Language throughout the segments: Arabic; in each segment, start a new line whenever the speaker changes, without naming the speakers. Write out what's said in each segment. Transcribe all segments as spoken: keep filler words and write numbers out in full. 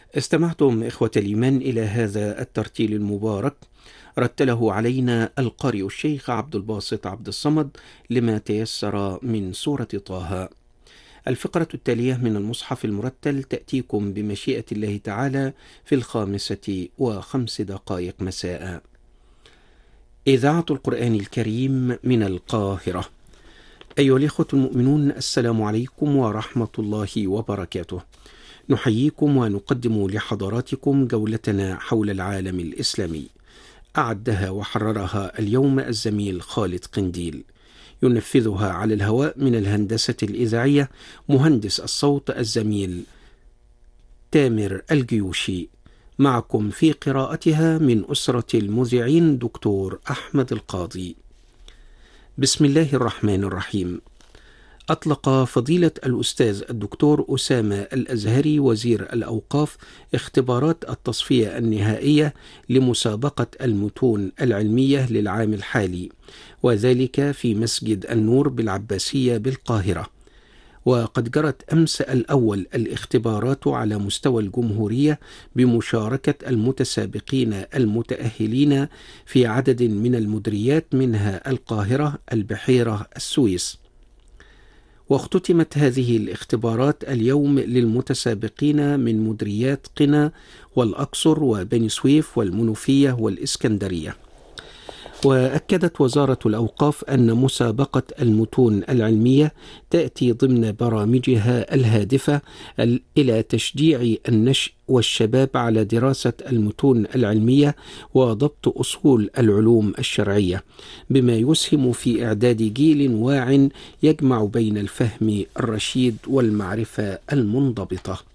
استمعتم إخوة الإيمان إلى هذا الترتيل المبارك رتله علينا القارئ الشيخ عبد الباسط عبد الصمد لما تيسر من سورة طه. الفقرة التالية من المصحف المرتل تأتيكم بمشيئة الله تعالى في الخامسة وخمس دقائق مساء. إذاعة القرآن الكريم من القاهرة. أيها الإخوة المؤمنون، السلام عليكم ورحمة الله وبركاته. نحييكم ونقدم لحضراتكم جولتنا حول العالم الإسلامي، أعدها وحررها اليوم الزميل خالد قنديل، ينفذها على الهواء من الهندسة الإذاعية مهندس الصوت الزميل تامر الجيوشي. معكم في قراءتها من أسرة المذيعين دكتور أحمد القاضي. بسم الله الرحمن الرحيم. أطلق فضيلة الأستاذ الدكتور أسامة الأزهري وزير الأوقاف اختبارات التصفية النهائية لمسابقة المتون العلمية للعام الحالي، وذلك في مسجد النور بالعباسية بالقاهرة. وقد جرت أمس الأول الاختبارات على مستوى الجمهورية بمشاركة المتسابقين المتأهلين في عدد من المديريات، منها القاهرة، البحيرة، السويس. واختتمت هذه الاختبارات اليوم للمتسابقين من مديريات قنا والأقصر وبني سويف والمنوفية والإسكندرية. وأكدت وزارة الأوقاف أن مسابقة المتون العلمية تأتي ضمن برامجها الهادفة إلى تشجيع النشء والشباب على دراسة المتون العلمية وضبط أصول العلوم الشرعية، بما يسهم في إعداد جيل واع يجمع بين الفهم الرشيد والمعرفة المنضبطة.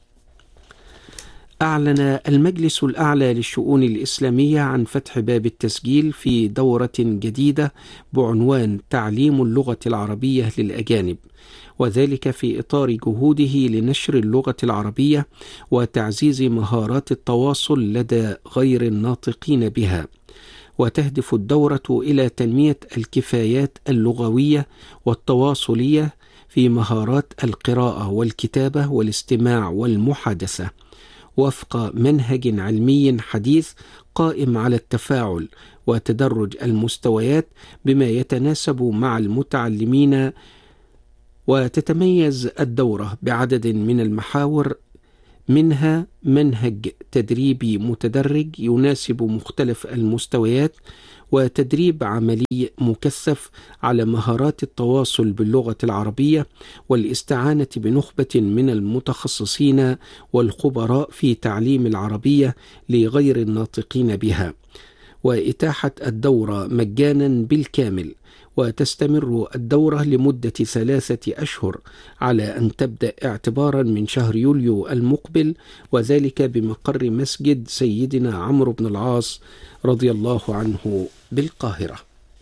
أعلن المجلس الأعلى للشؤون الإسلامية عن فتح باب التسجيل في دورة جديدة بعنوان تعليم اللغة العربية للأجانب، وذلك في إطار جهوده لنشر اللغة العربية وتعزيز مهارات التواصل لدى غير الناطقين بها. وتهدف الدورة إلى تنمية الكفايات اللغوية والتواصلية في مهارات القراءة والكتابة والاستماع والمحادثة، وفق منهج علمي حديث قائم على التفاعل وتدرج المستويات بما يتناسب مع المتعلمين. وتتميز الدورة بعدد من المحاور، منها منهج تدريبي متدرج يناسب مختلف المستويات، وتدريب عملي مكثف على مهارات التواصل باللغة العربية والاستعانة بنخبة من المتخصصين والخبراء في تعليم العربية لغير الناطقين بها، وإتاحة الدورة مجانا بالكامل. وتستمر الدورة لمدة ثلاثة أشهر على أن تبدأ اعتبارا من شهر يوليو المقبل، وذلك بمقر مسجد سيدنا عمرو بن العاص رضي الله عنه بالقاهرة.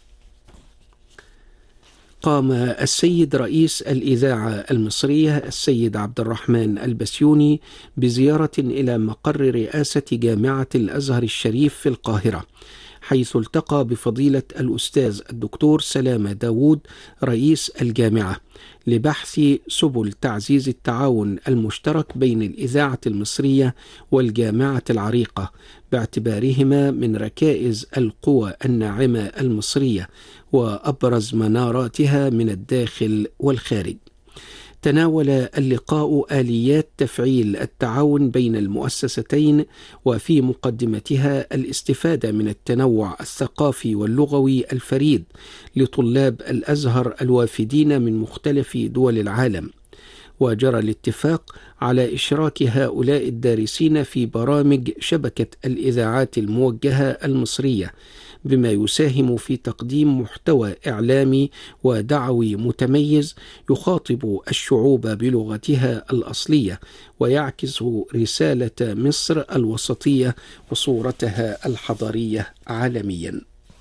قام السيد رئيس الإذاعة المصرية السيد عبد الرحمن البسيوني بزيارة إلى مقر رئاسة جامعة الأزهر الشريف في القاهرة، حيث التقى بفضيلة الأستاذ الدكتور سلامة داود رئيس الجامعة لبحث سبل تعزيز التعاون المشترك بين الإذاعة المصرية والجامعة العريقة، باعتبارهما من ركائز القوى الناعمة المصرية وأبرز مناراتها من الداخل والخارج. تناول اللقاء آليات تفعيل التعاون بين المؤسستين، وفي مقدمتها الاستفادة من التنوع الثقافي واللغوي الفريد لطلاب الأزهر الوافدين من مختلف دول العالم. وجرى الاتفاق على إشراك هؤلاء الدارسين في برامج شبكة الإذاعات الموجهة المصرية، بما يساهم في تقديم محتوى إعلامي ودعوي متميز يخاطب الشعوب بلغتها الأصلية، ويعكس رسالة مصر الوسطية وصورتها الحضارية عالميا.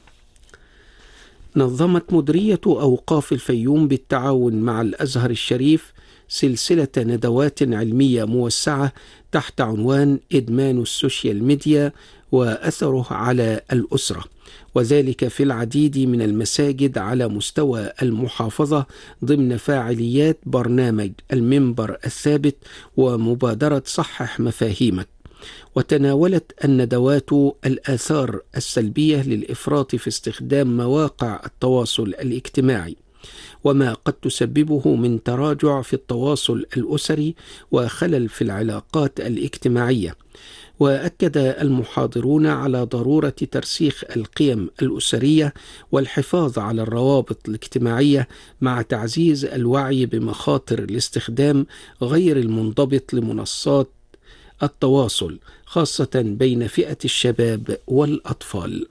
نظمت مديرية أوقاف الفيوم بالتعاون مع الأزهر الشريف سلسلة ندوات علمية موسعة تحت عنوان إدمان السوشيال ميديا وأثره على الأسرة، وذلك في العديد من المساجد على مستوى المحافظة ضمن فاعليات برنامج المنبر الثابت ومبادرة صحح مفاهيمك. وتناولت الندوات الآثار السلبية للإفراط في استخدام مواقع التواصل الاجتماعي، وما قد تسببه من تراجع في التواصل الأسري وخلل في العلاقات الاجتماعية. وأكد المحاضرون على ضرورة ترسيخ القيم الأسرية والحفاظ على الروابط الاجتماعية مع تعزيز الوعي بمخاطر الاستخدام غير المنضبط لمنصات التواصل، خاصة بين فئة الشباب والأطفال.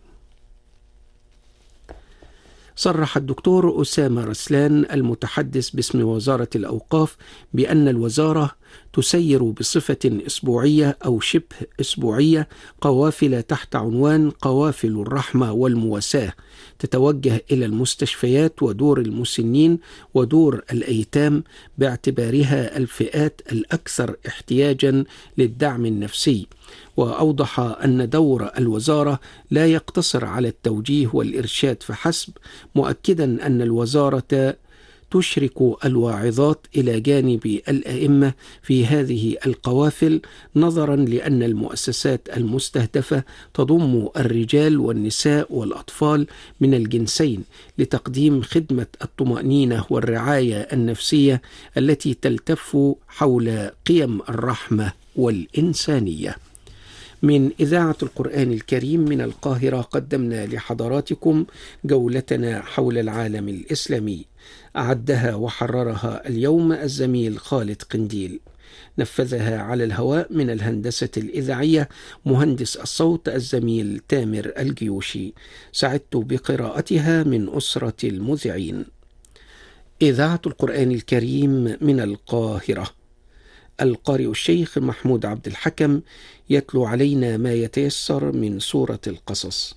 صرح الدكتور أسامة رسلان المتحدث باسم وزارة الأوقاف بأن الوزارة تسير بصفة أسبوعية أو شبه أسبوعية قوافل تحت عنوان قوافل الرحمة والمواساة، تتوجه إلى المستشفيات ودور المسنين ودور الأيتام باعتبارها الفئات الأكثر احتياجا للدعم النفسي. وأوضح أن دور الوزارة لا يقتصر على التوجيه والإرشاد فحسب، مؤكدا أن الوزارة تشرك الواعظات إلى جانب الأئمة في هذه القوافل، نظرا لأن المؤسسات المستهدفة تضم الرجال والنساء والأطفال من الجنسين لتقديم خدمة الطمأنينة والرعاية النفسية التي تلتف حول قيم الرحمة والإنسانية. من إذاعة القرآن الكريم من القاهرة قدمنا لحضراتكم جولتنا حول العالم الإسلامي، أعدها وحررها اليوم الزميل خالد قنديل، نفذها على الهواء من الهندسة الإذاعية مهندس الصوت الزميل تامر الجيوشي، سعدت بقراءتها من أسرة المذيعين. إذاعة القرآن الكريم من القاهرة، القارئ الشيخ محمود عبد الحكم يتلو علينا ما يتيسر من سورة القصص.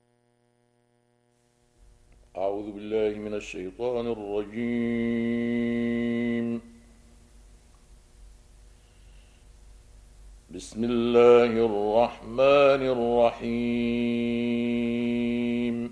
أعوذ بالله من الشيطان الرجيم. بسم الله الرحمن الرحيم.